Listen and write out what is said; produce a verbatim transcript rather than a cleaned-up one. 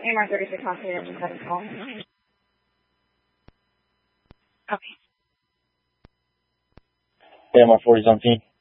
A M R thirty-six Hospital, engine seven call. Okay. A M R forty seventeen.